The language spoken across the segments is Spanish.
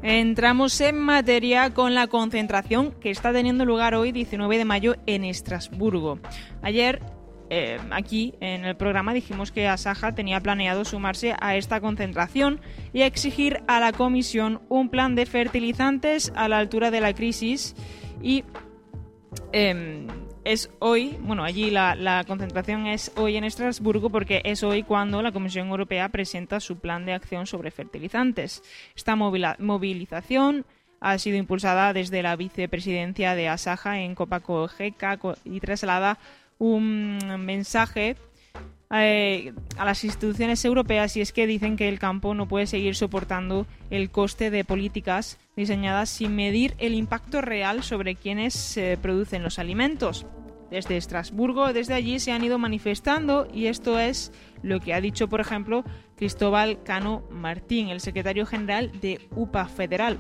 Entramos en materia con la concentración que está teniendo lugar hoy, 19 de mayo, en Estrasburgo. Ayer, aquí en el programa dijimos que Asaja tenía planeado sumarse a esta concentración y exigir a la Comisión un plan de fertilizantes a la altura de la crisis y es hoy, bueno, allí la concentración es hoy en Estrasburgo porque es hoy cuando la Comisión Europea presenta su plan de acción sobre fertilizantes. Esta movilización ha sido impulsada desde la vicepresidencia de Asaja en Copa-Cogeca y traslada un mensaje a las instituciones europeas, y es que dicen que el campo no puede seguir soportando el coste de políticas diseñadas sin medir el impacto real sobre quienes producen los alimentos. Desde Estrasburgo, desde allí se han ido manifestando, y esto es lo que ha dicho, por ejemplo, Cristóbal Cano Martín, el secretario general de UPA Federal.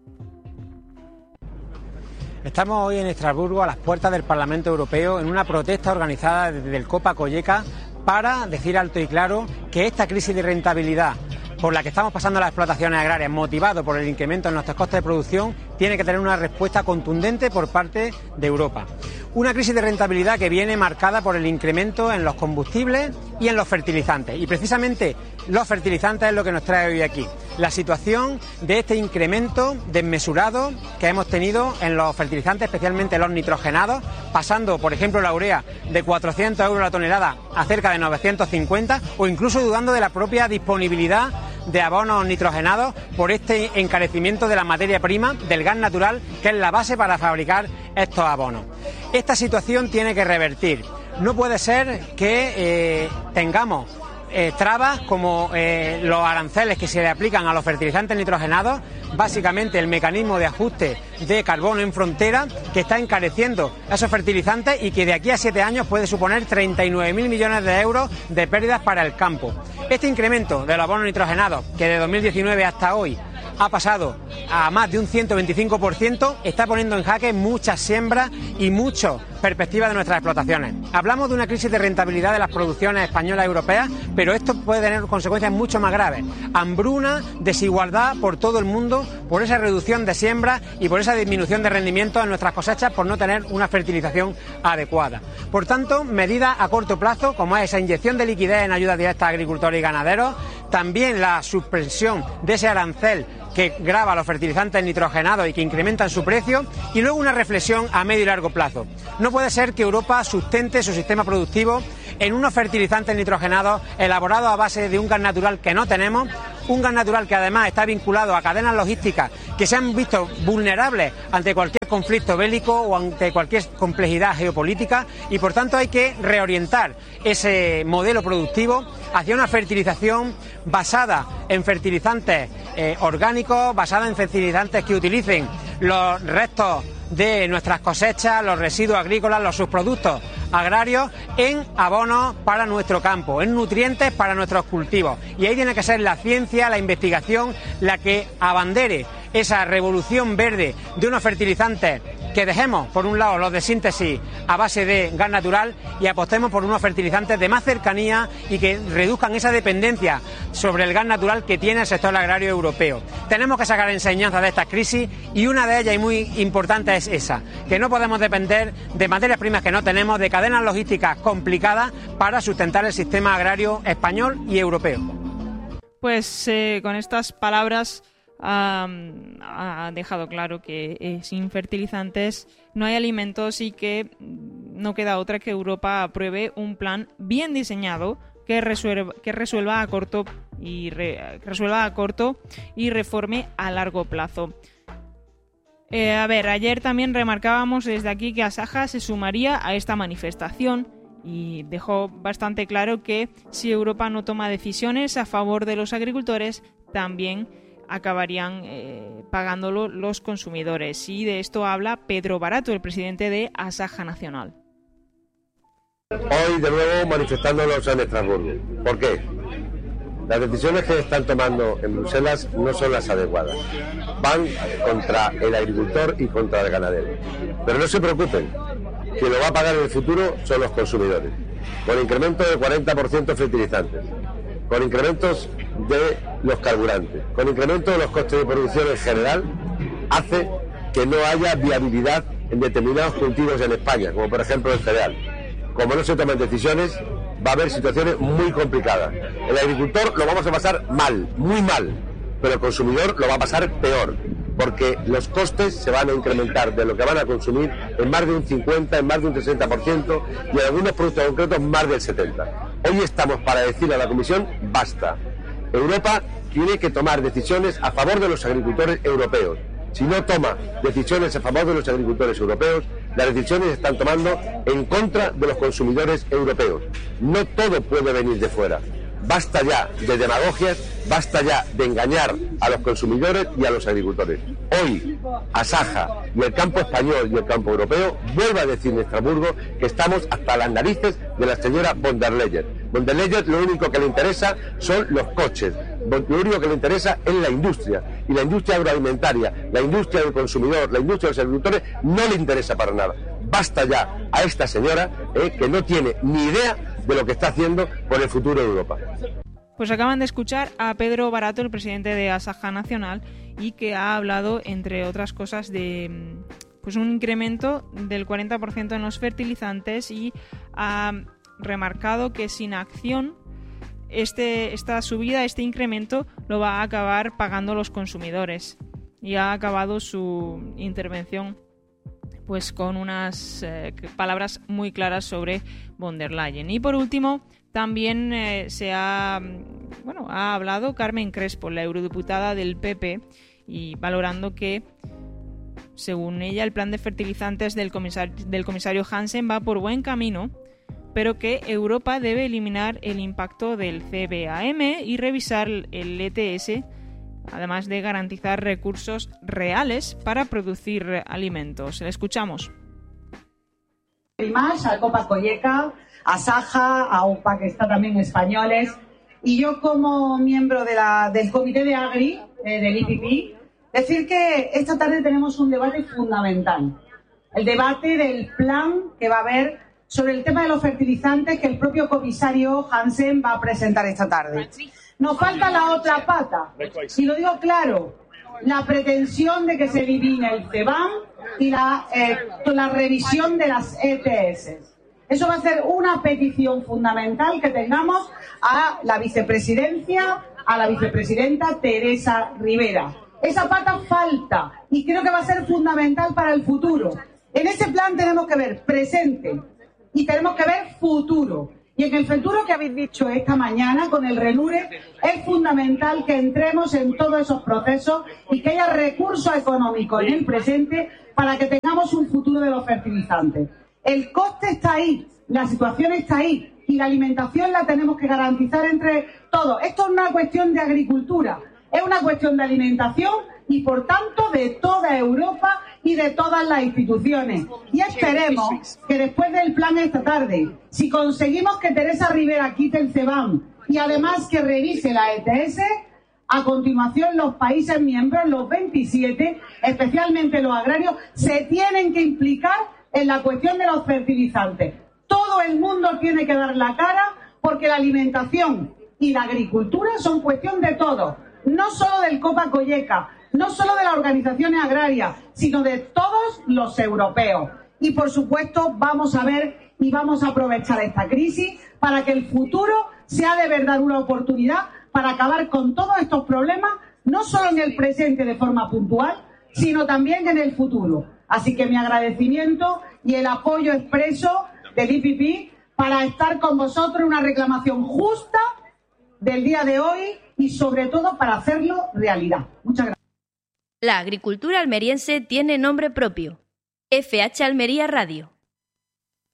Estamos hoy en Estrasburgo, a las puertas del Parlamento Europeo, en una protesta organizada desde el Copa-Cogeca para decir alto y claro que esta crisis de rentabilidad por la que estamos pasando las explotaciones agrarias, motivado por el incremento en nuestros costes de producción, tiene que tener una respuesta contundente por parte de Europa. Una crisis de rentabilidad que viene marcada por el incremento en los combustibles y en los fertilizantes. Y precisamente los fertilizantes es lo que nos trae hoy aquí. La situación de este incremento desmesurado que hemos tenido en los fertilizantes, especialmente los nitrogenados, pasando, por ejemplo, la urea de 400 euros la tonelada a cerca de 950, o incluso dudando de la propia disponibilidad de abonos nitrogenados por este encarecimiento de la materia prima, del gas natural, que es la base para fabricar estos abonos. Esta situación tiene que revertir. No puede ser que tengamos trabas como los aranceles que se le aplican a los fertilizantes nitrogenados, básicamente el mecanismo de ajuste de carbono en frontera, que está encareciendo esos fertilizantes y que de aquí a 7 años puede suponer 39.000 millones de euros de pérdidas para el campo. Este incremento de los abonos nitrogenados, que de 2019 hasta hoy ha pasado a más de un 125%, está poniendo en jaque muchas siembras y muchas perspectivas de nuestras explotaciones. Hablamos de una crisis de rentabilidad de las producciones españolas y europeas, pero esto puede tener consecuencias mucho más graves. Hambruna, desigualdad por todo el mundo, por esa reducción de siembras y por esa disminución de rendimientos en nuestras cosechas por no tener una fertilización adecuada. Por tanto, medidas a corto plazo, como es esa inyección de liquidez en ayuda directa a agricultores y ganaderos, también la suspensión de ese arancel que grava los fertilizantes nitrogenados y que incrementan su precio, y luego una reflexión a medio y largo plazo. No puede ser que Europa sustente su sistema productivo en unos fertilizantes nitrogenados elaborados a base de un gas natural que no tenemos, un gas natural que además está vinculado a cadenas logísticas que se han visto vulnerables ante cualquier conflicto bélico o ante cualquier complejidad geopolítica, y por tanto hay que reorientar ese modelo productivo hacia una fertilización basada en fertilizantes orgánicos, basada en fertilizantes que utilicen los restos de nuestras cosechas, los residuos agrícolas, los subproductos agrarios en abonos para nuestro campo, en nutrientes para nuestros cultivos. Y ahí tiene que ser la ciencia, la investigación, la que abandere esa revolución verde de unos fertilizantes, que dejemos por un lado los de síntesis a base de gas natural y apostemos por unos fertilizantes de más cercanía y que reduzcan esa dependencia sobre el gas natural que tiene el sector agrario europeo. Tenemos que sacar enseñanzas de estas crisis, y una de ellas, y muy importante, es esa, que no podemos depender de materias primas que no tenemos, de cadenas logísticas complicadas para sustentar el sistema agrario español y europeo. Pues con estas palabras ha dejado claro que sin fertilizantes no hay alimentos y que no queda otra que Europa apruebe un plan bien diseñado que resuelva a corto y reforme a largo plazo. Ayer también remarcábamos desde aquí que Asaja se sumaría a esta manifestación y dejó bastante claro que si Europa no toma decisiones a favor de los agricultores, también acabarían pagándolo los consumidores. Y de esto habla Pedro Barato, el presidente de Asaja Nacional. Hoy de nuevo manifestándonos en Estrasburgo. ¿Por qué? Las decisiones que están tomando en Bruselas no son las adecuadas. Van contra el agricultor y contra el ganadero. Pero no se preocupen, quien lo va a pagar en el futuro son los consumidores, con incremento del 40% de fertilizantes, con incrementos de los carburantes, con incrementos de los costes de producción en general, hace que no haya viabilidad en determinados cultivos en España, como por ejemplo el cereal. Como no se toman decisiones, va a haber situaciones muy complicadas. El agricultor lo vamos a pasar mal, muy mal, pero el consumidor lo va a pasar peor, porque los costes se van a incrementar de lo que van a consumir en más de un 50%, en más de un 60% y en algunos productos concretos más del 70%. Hoy estamos para decirle a la Comisión, basta. Europa tiene que tomar decisiones a favor de los agricultores europeos. Si no toma decisiones a favor de los agricultores europeos, las decisiones se están tomando en contra de los consumidores europeos. No todo puede venir de fuera. Basta ya de demagogias, basta ya de engañar a los consumidores y a los agricultores. Hoy, Asaja y el campo español y el campo europeo vuelve a decir en Estrasburgo que estamos hasta las narices de la señora von der Leyen. Von der Leyen lo único que le interesa son los coches, lo único que le interesa es la industria, y la industria agroalimentaria, la industria del consumidor, la industria de los agricultores no le interesa para nada. Basta ya a esta señora que no tiene ni idea de lo que está haciendo por el futuro de Europa. Pues acaban de escuchar a Pedro Barato, el presidente de Asaja Nacional, y que ha hablado, entre otras cosas, de pues un incremento del 40% en los fertilizantes, y ha remarcado que sin acción esta subida, este incremento, lo va a acabar pagando los consumidores. Y ha acabado su intervención pues con unas palabras muy claras sobre von der Leyen. Y por último, también ha hablado Carmen Crespo, la eurodiputada del PP, y valorando que, según ella, el plan de fertilizantes del comisario Hansen va por buen camino, pero que Europa debe eliminar el impacto del CBAM y revisar el ETS, además de garantizar recursos reales para producir alimentos. Le escuchamos. Y más a Copa Cogeca, a Asaja, a UPA, que está también españoles, y yo como miembro del Comité de Agri, del IPP, decir que esta tarde tenemos un debate fundamental, el debate del plan que va a haber sobre el tema de los fertilizantes que el propio comisario Hansen va a presentar esta tarde. Nos falta la otra pata, y lo digo claro, la pretensión de que se elimine el CBAM y la revisión de las ETS. Eso va a ser una petición fundamental que tengamos a la vicepresidencia, a la vicepresidenta Teresa Rivera. Esa pata falta y creo que va a ser fundamental para el futuro. En ese plan tenemos que ver presente y tenemos que ver futuro. Y en el futuro que habéis dicho esta mañana con el RENURE es fundamental que entremos en todos esos procesos y que haya recursos económicos en el presente para que tengamos un futuro de los fertilizantes. El coste está ahí, la situación está ahí y la alimentación la tenemos que garantizar entre todos. Esto es una cuestión de agricultura, es una cuestión de alimentación y por tanto de toda Europa y de todas las instituciones. Y esperemos que después del plan esta tarde, si conseguimos que Teresa Rivera quite el CBAM y además que revise la ETS, a continuación los países miembros, los 27, especialmente los agrarios, se tienen que implicar en la cuestión de los fertilizantes. Todo el mundo tiene que dar la cara porque la alimentación y la agricultura son cuestión de todos, no solo del Copa Cogeca, no solo de las organizaciones agrarias, sino de todos los europeos. Y, por supuesto, vamos a ver y vamos a aprovechar esta crisis para que el futuro sea de verdad una oportunidad para acabar con todos estos problemas, no solo en el presente de forma puntual, sino también en el futuro. Así que mi agradecimiento y el apoyo expreso del IPP para estar con vosotros en una reclamación justa del día de hoy y, sobre todo, para hacerlo realidad. Muchas gracias. La agricultura almeriense tiene nombre propio. FH Almería Radio.